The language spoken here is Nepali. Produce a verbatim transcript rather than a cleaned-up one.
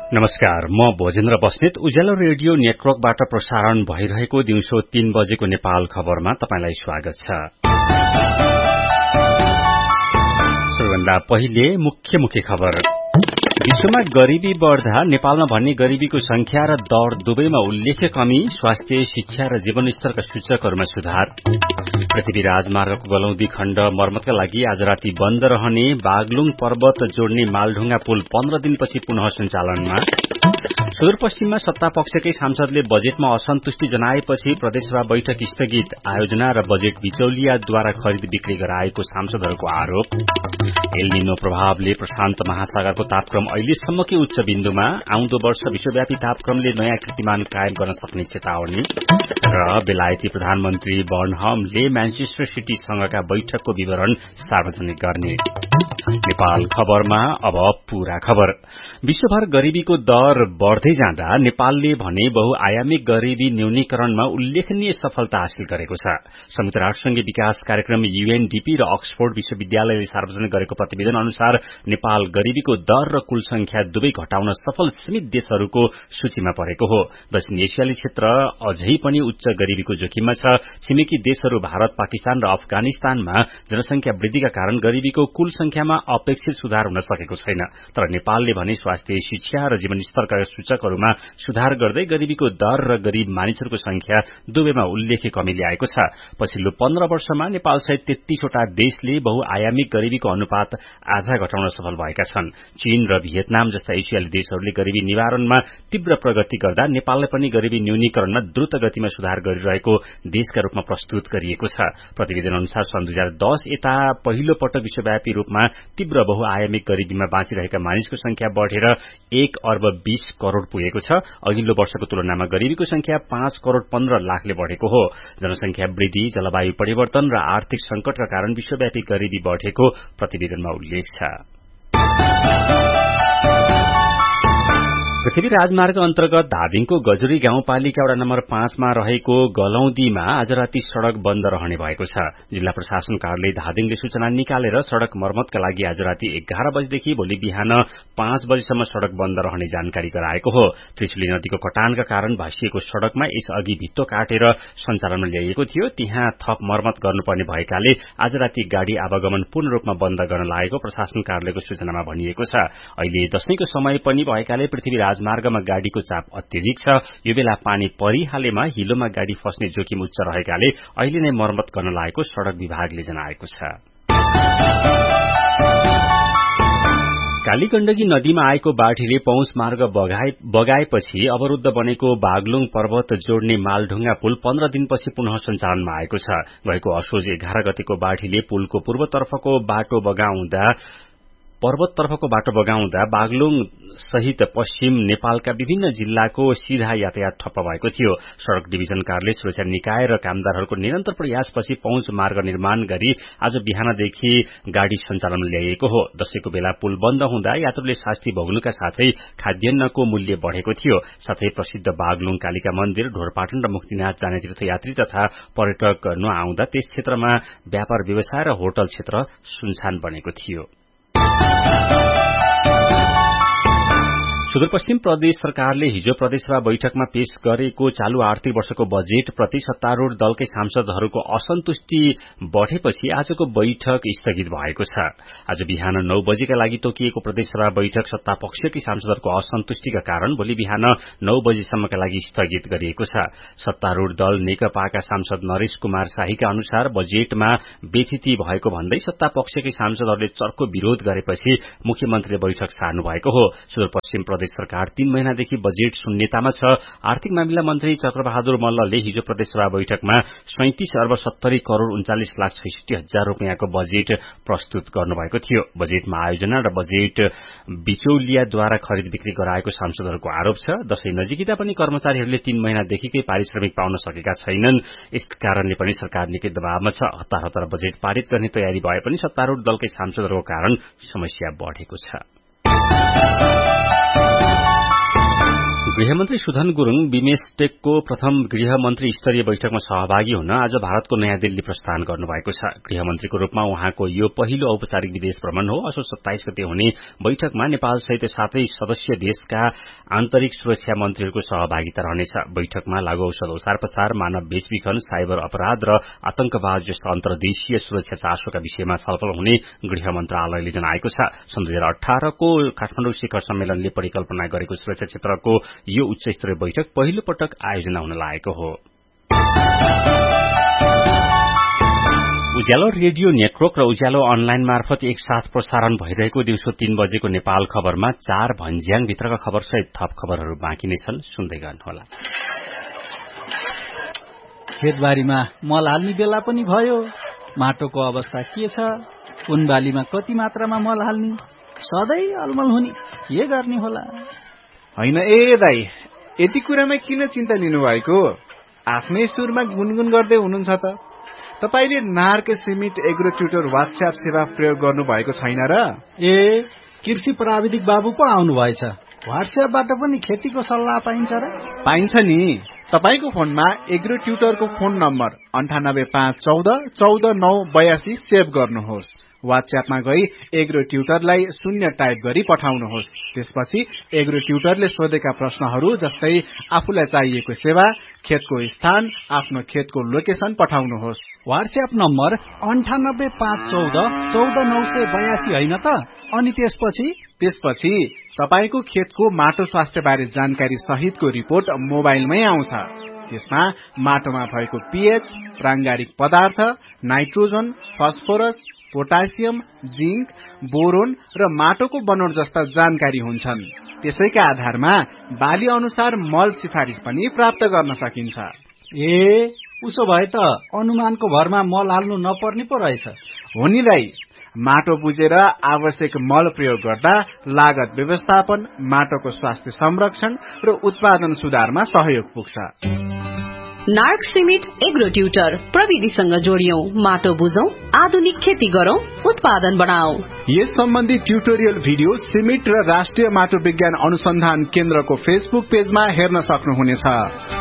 नमस्कार, म भोजेन्द्र बस्नेत उज्यालो रेडियो नेटवर्कबाट प्रसारण भइरहेको दिउँसो तीन बजेको नेपाल खबरमा तपाईंलाई स्वागत छ। सबैभन्दा पहिले मुख्य मुख्य खबर। विश्वमा गरीबी बढ़दा नेपालमा भन्ने गरीबीको संख्या र दर दुवैमा उल्लेख्य कमी, स्वास्थ्य, शिक्षा र जीवनस्तरका सूचकहरूमा सुधार। पृथ्वी राजमार्गको गलौदी खण्ड मर्मतका लागि आज राति बन्द रहने, बागलुङ पर्वत जोड्ने मालढुङ्गा पुल पन्ध्र दिनपछि पुनः सञ्चालनमा। सुदूरपश्चिममा सत्तापक्षकै सांसदले बजेटमा असन्तुष्टि जनाएपछि प्रदेशसभा बैठक स्थगित, आयोजना र बजेट बिचौलियाद्वारा खरिद बिक्री गराएको सांसदहरूको आरोप। एल निनो प्रभावले प्रशान्त महासागरको तापक्रम अहिलेसम्मकै उच्च बिन्दुमा, आउँदो वर्ष विश्वव्यापी तापक्रमले नयाँ कीर्तिमान कायम गर्न सक्ने चेतावनी। र बेलायती प्रधानमन्त्री बर्नहमले म्यानचेस्टर सिटीसँगका बैठकको विवरण सार्वजनिक गर्ने। नेपाल खबरमा अब पूरा खबर। विश्वभर गरीबीको दर बढ़दै जाँदा नेपालले भने बहुआयामिक गरीबी न्यूनीकरणमा उल्लेखनीय सफलता हासिल गरेको छ। संयुक्त राष्ट्रसंघीय विकास कार्यक्रम यूएनडीपी र अक्सफोर्ड विश्वविद्यालयले सार्वजनिक गरेको प्रतिवेदन अनुसार नेपाल गरीबीको दर र कुल संख्या दुवै घटाउन सफल सीमित देशहरूको सूचीमा परेको हो। दक्षिण एसियाली क्षेत्र अझै पनि उच्च गरीबीको जोखिममा छ। छिमेकी देशहरू भारत, पाकिस्तान र अफगानिस्तानमा जनसंख्या वृद्धिका कारण गरीबीको कुल संख्यामा अपेक्षित सुधार हुन सकेको छैन। तर नेपालले भने स्वास्थ्य, शिक्षा र जीवनस्तरका सूचकहरूमा सुधार गर्दै गरीबीको दर र गरीब मानिसहरूको संख्या दुवैमा उल्लेख्य कमी ल्याएको छ। पछिल्लो पन्ध्र वर्षमा नेपाल सहित तेत्तीसवटा देशले बहुआयामिक गरीबीको अनुपात आधा घटाउन सफल भएका छन्। चीन र भियतनाम जस्ता एसियाली देशहरूले गरीबी निवारणमा तीव्र प्रगति गर्दा नेपाललाई पनि गरीबी न्यूनीकरणमा द्रुत गतिमा सुधार गरिरहेको देशका रूपमा प्रस्तुत गरिएको छ। प्रतिवेदन अनुसार सन् दुई हजार दस यता पहिलो पटक विश्वव्यापी रूपमा तीव्र बहुआयामिक गरीबीमा बाँचिरहेका मानिसको संख्या बढ़ेर एक अर्ब बीस करोड़ पुगेको छ। अघिल्लो वर्षको तुलनामा गरीबीको संख्या पाँच करोड़ पन्ध्र लाखले बढ़ेको हो। जनसंख्या वृद्धि, जलवायु परिवर्तन र आर्थिक संकटका कारण विश्वव्यापी गरीबी बढ़ेको प्रतिवेदनमा उल्लेख छ। पृथ्वी राजमार्ग अन्तर्गत धादिङको गजुरी गाउँपालिका वडा नम्बर पाँचमा रहेको गलौदीमा आज राति सड़क बन्द रहने भएको छ। जिल्ला प्रशासन कार्यालय धादिङले सूचना निकालेर सड़क मर्मतका लागि आज राति एघार बजेदेखि भोलि बिहान पाँच बजेसम्म सड़क बन्द रहने जानकारी गराएको हो। त्रिशुली नदीको कटानका कारण भाँसिएको सड़कमा यसअघि भित्तो काटेर सञ्चालनमा ल्याइएको थियो। त्यहाँ थप मर्मत गर्नुपर्ने भएकाले आज राति गाड़ी आवागमन पूर्ण रूपमा बन्द गर्न लागेको प्रशासन कार्यालयको सूचनामा भनिएको छ। अहिले दशैंको समय पनि भएकाले पृथ्वी राजमार्गमा गाड़ीको चाप अत्यधिक छ। यो बेला पानी परिहालेमा हिलोमा गाड़ी फस्ने जोखिम उच्च रहेकाले अहिले नै मर्मत गर्न लागेको सड़क विभागले जनाएको छ। कालीगण्डकी नदीमा आएको बाढ़ीले पौष मार्ग बगाएपछि अवरूद्ध बनेको बागलुङ पर्वत जोड्ने मालढुङ्गा पुल पन्ध्र दिनपछि पुनः सञ्चालनमा आएको छ। गएको असोज एघार गतेको बाढ़ीले पुलको पूर्वतर्फको बाटो बगाउँदा पर्वततर्फको बाटो बगाउँदा बागलुङ सहित पश्चिम नेपालका विभिन्न जिल्लाको सीधा यातायात ठप्प भएको थियो। सड़क डिभिजन कार्यालय, सुरक्षा निकाय र कामदारहरूको निरन्तर प्रयासपछि पहुँच मार्ग निर्माण गरी आज बिहानदेखि गाड़ी सञ्चालनमा ल्याइएको हो। दशैंको बेला पुल बन्द हुँदा यात्रुले शास्ति भोग्नुका साथै खाद्यान्नको मूल्य बढ़ेको थियो। साथै प्रसिद्ध बागलुङ कालिका मन्दिर, ढोरपाटन र मुक्तिनाथ जाने तीर्थयात्री तथा पर्यटक नआउँदा त्यस क्षेत्रमा व्यापार व्यवसाय र होटल क्षेत्र सुनसान बनेको थियो। सुदूरपश्चिम प्रदेश सरकारले हिजो प्रदेशसभा बैठकमा पेश गरेको चालू आर्थिक वर्षको बजेट प्रति सत्तारूढ़ दलकै सांसदहरूको असन्तुष्टि बढ़ेपछि आजको बैठक स्थगित भएको छ। आज बिहान नौ बजेका लागि तोकिएको प्रदेशसभा बैठक सत्तापक्षकै सांसदहरूको असन्तुष्टिका कारण भोलि बिहान नौ बजेसम्मका लागि स्थगित गरिएको छ। सत्तारूढ़ दल नेकपाका सांसद नरेश कुमार शाहीका अनुसार बजेटमा बेथिति भएको भन्दै सत्तापक्षकै सांसदहरूले चर्को विरोध गरेपछि मुख्यमन्त्रीले बैठक सार्नु भएको हो। सुदूरपश्चिम प्रदेश सरकार तीन महिनादेखि बजेट शून्यतामा छ। आर्थिक मामिला मन्त्री चक्रबहादुर मल्लले हिजो प्रदेशसभा बैठकमा सैंतीस अर्ब सत्तरी करोड़ उन्चालिस लाख छैसठी हजार रूपियाँको बजेट प्रस्तुत गर्नुभएको थियो। बजेटमा आयोजना र बजेट बिचौलियाद्वारा खरिद बिक्री गराएको सांसदहरूको आरोप छ। दशैं नजिकिँदा पनि कर्मचारीहरूले तीन महिनादेखिकै पारिश्रमिक पाउन सकेका छैनन्। यस कारणले पनि सरकार निकै दबावमा छ। हतार हतार बजेट पारित गर्ने तयारी भए पनि सत्तारूढ़ दलकै सांसदहरूको कारण समस्या बढ़ेको छ। गृह गृहमन्त्री सुधन गुरुङ बिमेस्टेकको प्रथम गृहमन्त्री स्तरीय बैठकमा सहभागी हुन आज भारतको नयाँ दिल्ली प्रस्थान गर्नुभएको छ। गृहमन्त्रीको रूपमा उहाँको यो पहिलो औपचारिक विदेश भ्रमण हो। असोज सत्ताइस गते हुने बैठकमा नेपाल सहित सातै सदस्य देशका आन्तरिक सुरक्षा मन्त्रीहरूको सहभागिता रहनेछ। बैठकमा लागू औषध ओसार पसार, मानव बेचबिखन, साइबर अपराध र आतंकवाद जस्ता अन्तर्देशीय सुरक्षा चासोका विषयमा छलफल हुने गृह मन्त्रालयले जनाएको छ। सन् दुई हजार अठारको काठमाडौँ शिखर सम्मेलनले परिकल्पना गरेको सुरक्षा क्षेत्रको यो उच्च स्तरीय बैठक पहिलो पटक आयोजना हुन लागेको हो। उज्यालो रेडियो नेटवर्क र उज्यालो अनलाइन मार्फत एकसाथ प्रसारण भइरहेको दिउँसो तीन बजेको नेपाल खबरमा चार भन्ज्याङ भित्रका खबर सहित थप खबरहरू बाँकी नै छन्, सुन्दै गर्नुहोला। खेतबारीमा मल हाल्ने बेला पनि भयो। माटोको अवस्था के छ? कुन बालीमा कति मात्रामा मल हाल्ने? सधैँ अलमल हुने, के गर्ने होला? होइन ए दाई, यति कुरामा किन चिन्ता लिनुभएको? आफ्नै सुरमा गुनगुन गर्दै हुनुहुन्छ त। तपाईले नार्क सिमेन्ट एग्रो ट्युटर व्हाट्सएप सेवा प्रयोग गर्नु भएको छैन र? ए कृषि प्राविधिक बाबु पो आउनु भएछ। व्हाट्सएपबाट पनि खेतीको सल्लाह पाइन्छ र? पाइन्छ नि। तपाईको फोनमा एग्रो ट्युटरको फोन नम्बर अन्ठानब्बे पाँच चौध चौध नौ बयासी सेभ गर्नुहोस्। व्हाट्सएपमा गई एग्रो ट्युटरलाई शून्य टाइप गरी पठाउनुहोस्। त्यसपछि एग्रो ट्युटरले सोधेका प्रश्नहरू जस्तै आफूलाई चाहिएको सेवा, खेतको स्थान, आफ्नो खेतको लोकेसन पठाउनुहोस्। व्हाट्सएप नम्बर अन्ठानब्बे पाँच चौध चौध नौ सय बयासी होइन त? अनि त्यसपछि त्यसपछि तपाईको खेतको माटो स्वास्थ्य बारे जानकारी सहितको रिपोर्ट मोबाइलमै आउँछ। त्यसमा माटोमा भएको पीएच, प्रांगारिक पदार्थ, nitrogen, phosphorus, potassium, zinc, boron र माटोको बनोट जस्ता जानकारी हुन्छन्। त्यसैका आधारमा बाली अनुसार मल सिफारिस पनि प्राप्त गर्न सकिन्छ। ए उसो भए त अनुमानको भरमा मल हाल्नु नपर्ने पो रहेछ। हो नि दाइ, माटो बुझेर आवश्यक मल प्रयोग गर्दा लागत व्यवस्थापन, माटोको स्वास्थ्य संरक्षण र उत्पादन सुधारमा सहयोग पुग्छ। नार्क सिमेन्ट एग्रो ट्युटर, प्रविधिसँग जोडियौं, माटो बुझौं, आधुनिक खेती गरौं, उत्पादन बढाऊ। यस सम्बन्धी ट्युटोरियल भिडियो सिमेन्ट र राष्ट्रिय माटो विज्ञान अनुसन्धान केन्द्रको फेसबुक पेजमा हेर्न सक्नुहुनेछ।